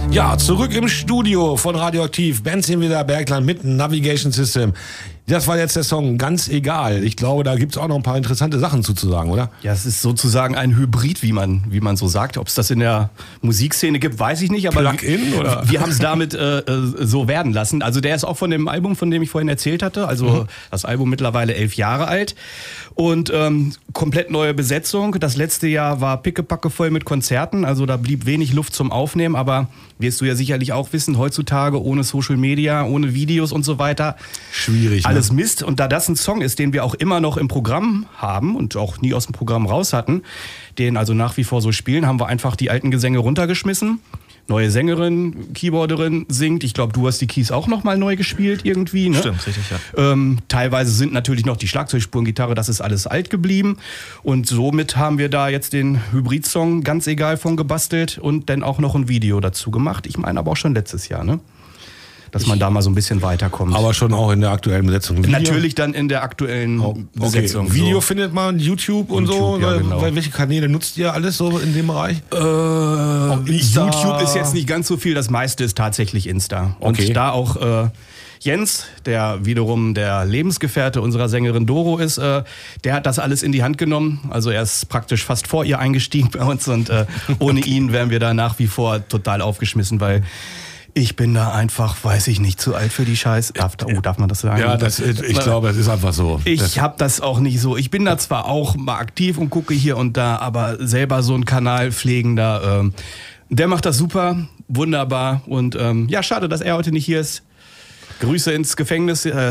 Ja, zurück im Studio von Radioaktiv. Benzin wieder, Bergland mit Navigation System. Das war jetzt der Song, ganz egal. Ich glaube, da gibt's auch noch ein paar interessante Sachen zu sagen, oder? Ja, es ist sozusagen ein Hybrid, wie man so sagt. Ob es das in der Musikszene gibt, weiß ich nicht. Aber Plug-in, oder? Wir haben es damit so werden lassen. Also der ist auch von dem Album, von dem ich vorhin erzählt hatte. Also das Album mittlerweile 11 Jahre alt. Und komplett neue Besetzung. Das letzte Jahr war pickepacke voll mit Konzerten. Also da blieb wenig Luft zum Aufnehmen. Aber wirst du ja sicherlich auch wissen, heutzutage ohne Social Media, ohne Videos und so weiter. Schwierig, ne? Alles Mist. Und da das ein Song ist, den wir auch immer noch im Programm haben und auch nie aus dem Programm raus hatten, den also nach wie vor so spielen, haben wir einfach die alten Gesänge runtergeschmissen. Neue Sängerin, Keyboarderin singt. Ich glaube, du hast die Keys auch noch mal neu gespielt irgendwie. Ne? Stimmt, richtig, ja. Teilweise sind natürlich noch die Schlagzeugspuren, Gitarre, das ist alles alt geblieben. Und somit haben wir da jetzt den Hybrid-Song ganz egal von gebastelt und dann auch noch ein Video dazu gemacht. Ich meine aber auch schon letztes Jahr, ne? Dass man da mal so ein bisschen weiterkommt. Aber schon auch in der aktuellen Besetzung. Video? Natürlich dann in der aktuellen Besetzung. Okay. Video findet man, YouTube und so. Ja, genau. Welche Kanäle nutzt ihr alles so in dem Bereich? YouTube ist jetzt nicht ganz so viel, das meiste ist tatsächlich Insta. Und da auch Jens, der wiederum der Lebensgefährte unserer Sängerin Doro ist, der hat das alles in die Hand genommen. Also er ist praktisch fast vor ihr eingestiegen bei uns und ohne ihn wären wir da nach wie vor total aufgeschmissen, weil ich bin da einfach, weiß ich nicht, zu alt für die Scheiße. Darf man das sagen? Ja, ich glaube, das ist einfach so. Ich habe das auch nicht so. Ich bin da zwar auch mal aktiv und gucke hier und da, aber selber so einen Kanal pflegen, der macht das super, wunderbar. Und ja, schade, dass er heute nicht hier ist. Grüße ins Gefängnis, wo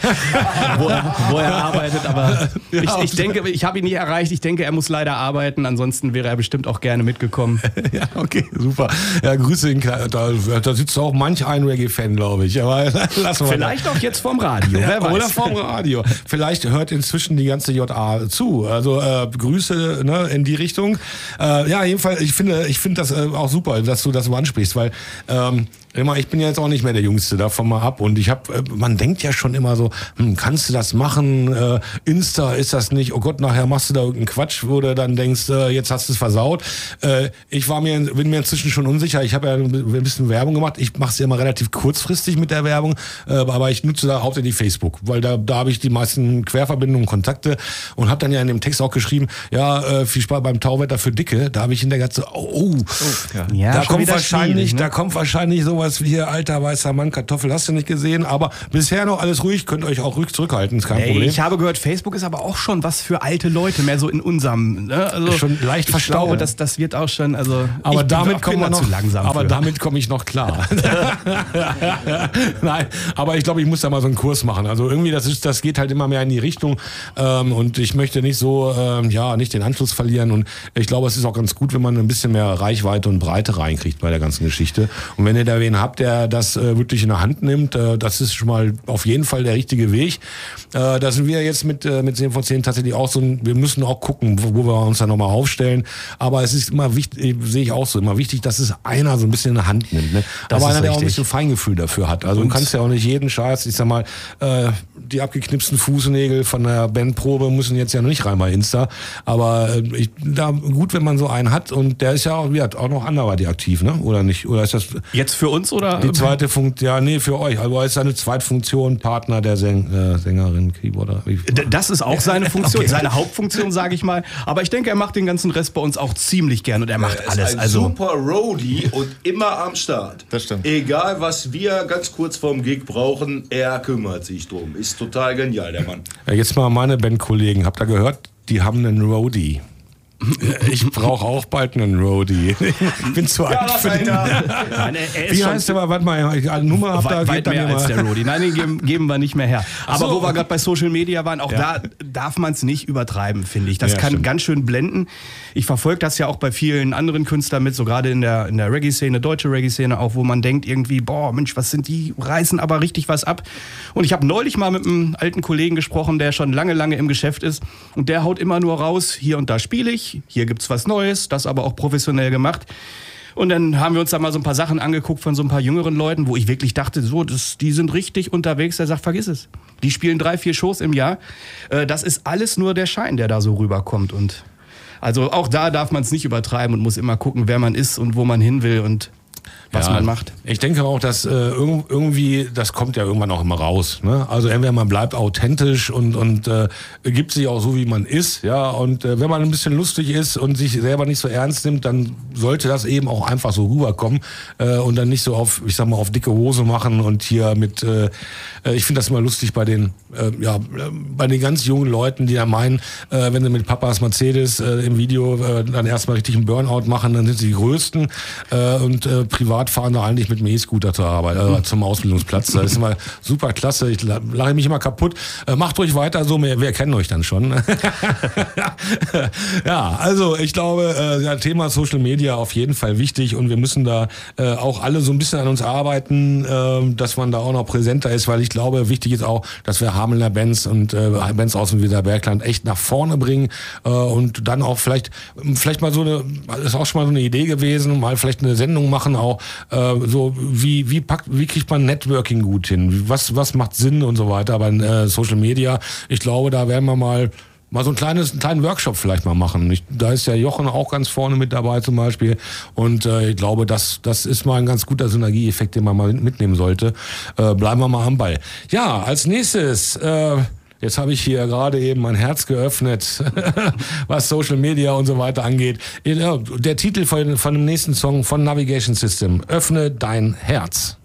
er arbeitet, aber ich denke, ich habe ihn nicht erreicht. Ich denke, er muss leider arbeiten, ansonsten wäre er bestimmt auch gerne mitgekommen. Ja, okay, super. Ja, Grüße, da sitzt auch manch ein Reggae-Fan, glaube ich. Aber lassen wir vielleicht auch jetzt vom Radio, wer weiß. Oder vom Radio. Vielleicht hört inzwischen die ganze JA zu. Also Grüße, ne, in die Richtung. Ja, jedenfalls, ich finde das auch super, dass du das so ansprichst, weil ich bin ja jetzt auch nicht mehr der Jüngste, davon mal ab. Und man denkt ja schon immer so, kannst du das machen? Insta ist das nicht? Oh Gott, nachher machst du da irgendeinen Quatsch, wo du dann denkst, jetzt hast du es versaut. Bin mir inzwischen schon unsicher. Ich habe ja ein bisschen Werbung gemacht. Ich mache es ja immer relativ kurzfristig mit der Werbung, aber ich nutze da hauptsächlich Facebook, weil da habe ich die meisten Querverbindungen, Kontakte und habe dann ja in dem Text auch geschrieben, ja, viel Spaß beim Tauwetter für Dicke. Da habe ich hinterher so, ja, da kommt wahrscheinlich sowas wie hier, alter weißer Mann, Kartoffel hast du nicht gesehen, aber bisher noch alles ruhig, könnt euch auch ruhig zurückhalten, ist kein Problem. Ich habe gehört, Facebook ist aber auch schon was für alte Leute, mehr so in unserem, ne? Also schon leicht verstaubt. Das wird auch schon, also aber damit komme ich noch klar. Nein, aber ich glaube, ich muss da mal so einen Kurs machen. Also irgendwie, das geht halt immer mehr in die Richtung und ich möchte nicht so, nicht den Anschluss verlieren und ich glaube, es ist auch ganz gut, wenn man ein bisschen mehr Reichweite und Breite reinkriegt bei der ganzen Geschichte. Und wenn ihr da wen habt, der das wirklich in der Hand nimmt, das ist schon mal auf jeden Fall der richtige Weg. Da sind wir jetzt mit 10 von 10 tatsächlich auch so, wir müssen auch gucken, wo wir uns da nochmal aufstellen. Aber es ist immer wichtig, sehe ich auch so, immer wichtig, dass es einer so ein bisschen in der Hand nimmt. Ne? Aber einer, der auch ein bisschen Feingefühl dafür hat. Also du kannst ja auch nicht jeden Scheiß, ich sag mal, die abgeknipsten Fußnägel von der Bandprobe müssen jetzt ja noch nicht rein bei Insta. Aber gut, wenn man so einen hat und der ist ja auch noch anderweitig aktiv, ne? Oder nicht? Oder ist das jetzt für uns oder? Die zweite Funktion, für euch. Also ist eine Zweitfunktion, Partner der Sängerin, Keyboarder. Das ist auch seine Funktion, seine Hauptfunktion, sage ich mal. Aber ich denke, er macht den ganzen Rest bei uns auch ziemlich gern und er macht alles. Ist ein super Roadie und immer am Start. Das stimmt. Egal, was wir ganz kurz vorm Gig brauchen, er kümmert sich drum. Ist total genial, der Mann. Ja, jetzt mal meine Bandkollegen. Habt ihr gehört? Die haben einen Roadie. Ich brauche auch bald einen Roadie. Ich bin zu alt für den. Wie heißt der mal? Warte mal, Nummer habt ihr weit mehr als der Roadie. Nein, den geben wir nicht mehr her. Aber wo wir gerade bei Social Media waren, auch da darf man es nicht übertreiben, finde ich. Das kann ganz schön blenden. Ich verfolge das ja auch bei vielen anderen Künstlern mit, so gerade in der Reggae-Szene, deutsche Reggae-Szene auch, wo man denkt irgendwie, boah, Mensch, was sind die, reißen aber richtig was ab. Und ich habe neulich mal mit einem alten Kollegen gesprochen, der schon lange im Geschäft ist und der haut immer nur raus, hier und da spiele ich, hier gibt's was Neues, das aber auch professionell gemacht. Und dann haben wir uns da mal so ein paar Sachen angeguckt von so ein paar jüngeren Leuten, wo ich wirklich dachte, die sind richtig unterwegs. Der sagt, vergiss es. Die spielen 3-4 Shows im Jahr. Das ist alles nur der Schein, der da so rüberkommt. Und also auch da darf man es nicht übertreiben und muss immer gucken, wer man ist und wo man hin will. Und was man macht. Ich denke auch, dass irgendwie, das kommt ja irgendwann auch immer raus. Ne? Also entweder man bleibt authentisch und gibt sich auch so, wie man ist. Ja? Und wenn man ein bisschen lustig ist und sich selber nicht so ernst nimmt, dann sollte das eben auch einfach so rüberkommen und dann nicht so auf, ich sag mal, auf dicke Hose machen und hier mit, ich finde das immer lustig bei den ganz jungen Leuten, die ja meinen, wenn sie mit Papas Mercedes im Video dann erstmal richtig einen Burnout machen, dann sind sie die Größten und privat fahren da eigentlich mit dem E-Scooter zur Arbeit, zum Ausbildungsplatz. Das ist immer super klasse. Ich lache mich immer kaputt. Macht ruhig weiter so, wir kennen euch dann schon. Ja, also ich glaube, Thema Social Media auf jeden Fall wichtig und wir müssen da auch alle so ein bisschen an uns arbeiten, dass man da auch noch präsenter ist, weil ich glaube, wichtig ist auch, dass wir Hamelner Bands und Bands aus dem Weserbergland echt nach vorne bringen und dann auch vielleicht mal so eine, das ist auch schon mal so eine Idee gewesen, mal vielleicht eine Sendung machen auch, so wie kriegt man Networking gut hin, was macht Sinn und so weiter bei Social Media. Ich glaube, da werden wir mal so einen kleinen Workshop vielleicht mal machen. Da ist ja Jochen auch ganz vorne mit dabei zum Beispiel. Und ich glaube, das ist mal ein ganz guter Synergieeffekt, den man mal mitnehmen sollte. Bleiben wir mal am Ball. Ja, als nächstes... Jetzt habe ich hier gerade eben mein Herz geöffnet, was Social Media und so weiter angeht. Der Titel von dem nächsten Song von Navigation System, Öffne dein Herz.